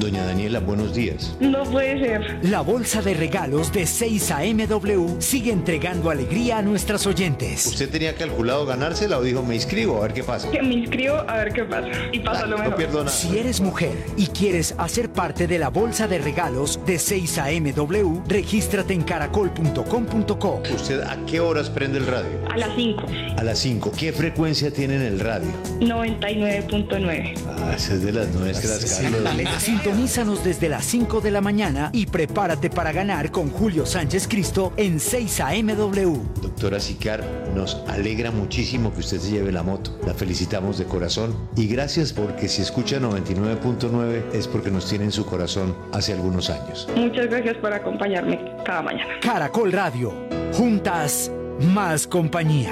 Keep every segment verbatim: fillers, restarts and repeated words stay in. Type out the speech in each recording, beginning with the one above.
Doña Daniela, buenos días. No puede ser. La bolsa de regalos de seis A M W sigue entregando alegría a nuestras oyentes. ¿Usted tenía calculado ganársela o dijo me inscribo a ver qué pasa? Que me inscribo a ver qué pasa. Y pasa Ah, lo mejor. No pierdo nada. Si eres mujer y quieres hacer parte de la bolsa de regalos de seis A M W, regístrate en caracol punto com punto co. ¿Usted a qué horas prende el radio? A las cinco. A las cinco. ¿Qué frecuencia tiene en el radio? noventa y nueve punto nueve. Ah, esa es de las nuestras, Carlos. Sintonízanos desde las cinco de la mañana y prepárate para ganar con Julio Sánchez Cristo en seis A M W. Doctora Sicar, nos alegra muchísimo que usted se lleve la moto. La felicitamos de corazón y gracias porque si escucha noventa y nueve punto nueve es porque nos tiene en su corazón hace algunos años. Muchas gracias por acompañarme cada mañana. Caracol Radio. Juntas, más compañía.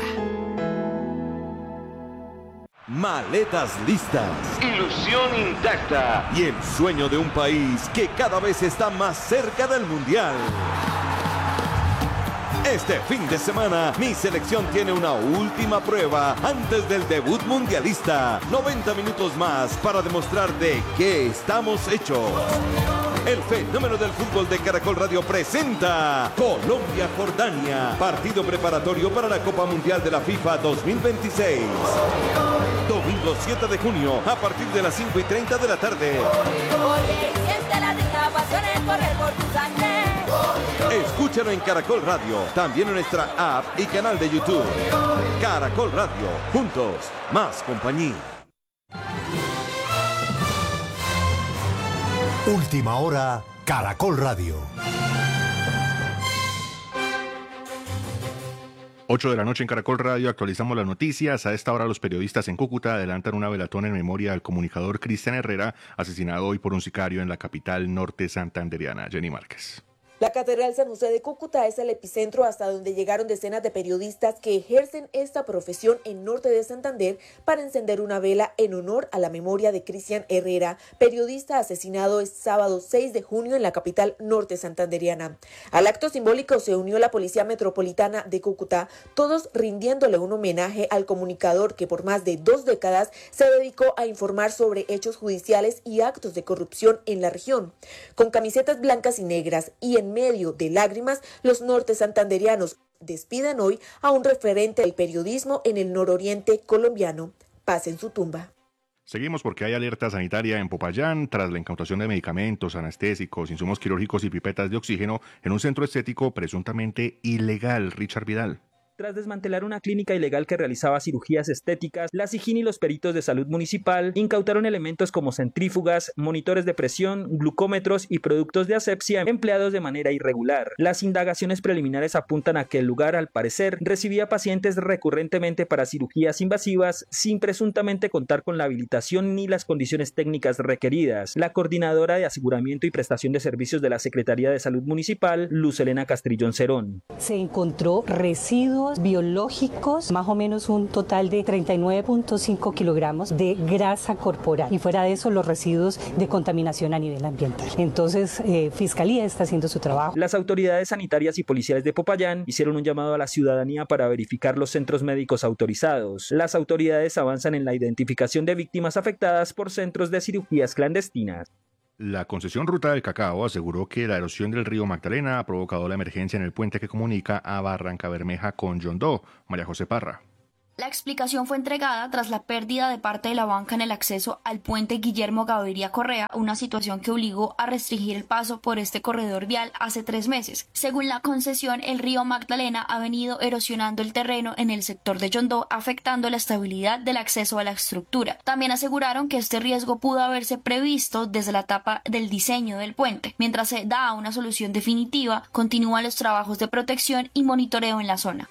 Maletas listas, ilusión intacta y el sueño de un país que cada vez está más cerca del Mundial. Este fin de semana, mi selección tiene una última prueba antes del debut mundialista. noventa minutos más para demostrar de qué estamos hechos. El fenómeno del fútbol de Caracol Radio presenta Colombia-Jordania, partido preparatorio para la Copa Mundial de la FIFA dos mil veintiséis. Domingo siete de junio, a partir de las cinco y treinta de la tarde. Escúchalo en Caracol Radio, también en nuestra app y canal de YouTube. Caracol Radio, juntos, más compañía. Última hora, Caracol Radio. ocho de la noche en Caracol Radio, actualizamos las noticias. A esta hora los periodistas en Cúcuta adelantan una velatón en memoria del comunicador Cristian Herrera, asesinado hoy por un sicario en la capital norte santandereana. Jenny Márquez. La Catedral San José de Cúcuta es el epicentro hasta donde llegaron decenas de periodistas que ejercen esta profesión en norte de Santander para encender una vela en honor a la memoria de Cristian Herrera, periodista asesinado este sábado seis de junio en la capital norte santandereana. Al acto simbólico se unió la Policía Metropolitana de Cúcuta, todos rindiéndole un homenaje al comunicador que por más de dos décadas se dedicó a informar sobre hechos judiciales y actos de corrupción en la región. Con camisetas blancas y negras y en medio de lágrimas, los norte santandereanos despiden hoy a un referente del periodismo en el nororiente colombiano. Paz en su tumba. Seguimos porque hay alerta sanitaria en Popayán tras la incautación de medicamentos, anestésicos, insumos quirúrgicos y pipetas de oxígeno en un centro estético presuntamente ilegal. Richard Vidal. Tras desmantelar una clínica ilegal que realizaba cirugías estéticas, la SIJIN y los peritos de salud municipal incautaron elementos como centrífugas, monitores de presión, glucómetros y productos de asepsia empleados de manera irregular. Las indagaciones preliminares apuntan a que el lugar, al parecer, recibía pacientes recurrentemente para cirugías invasivas sin presuntamente contar con la habilitación ni las condiciones técnicas requeridas. La coordinadora de aseguramiento y prestación de servicios de la Secretaría de Salud Municipal, Luz Elena Castrillón Cerón. Se encontró residuos biológicos, más o menos un total de treinta y nueve punto cinco kilogramos de grasa corporal y fuera de eso los residuos de contaminación a nivel ambiental. Entonces, eh, Fiscalía está haciendo su trabajo. Las autoridades sanitarias y policiales de Popayán hicieron un llamado a la ciudadanía para verificar los centros médicos autorizados. Las autoridades avanzan en la identificación de víctimas afectadas por centros de cirugías clandestinas. La concesión Ruta del Cacao aseguró que la erosión del río Magdalena ha provocado la emergencia en el puente que comunica a Barranca Bermeja con Yondó. María José Parra. La explicación fue entregada tras la pérdida de parte de la banca en el acceso al puente Guillermo Gaviria Correa, una situación que obligó a restringir el paso por este corredor vial hace tres meses. Según la concesión, el río Magdalena ha venido erosionando el terreno en el sector de Yondó, afectando la estabilidad del acceso a la estructura. También aseguraron que este riesgo pudo haberse previsto desde la etapa del diseño del puente. Mientras se da una solución definitiva, continúan los trabajos de protección y monitoreo en la zona.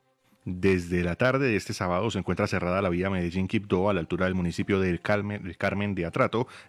Desde la tarde de este sábado se encuentra cerrada la vía Medellín-Quibdó a la altura del municipio del Carmen, del Carmen de Atrato